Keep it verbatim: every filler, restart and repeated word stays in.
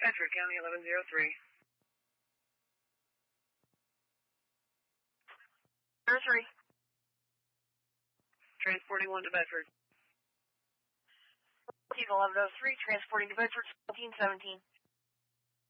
Bedford County eleven oh three. zero three. Transporting one to Bedford. eleven oh three, transporting to Bedford, seventeen seventeen.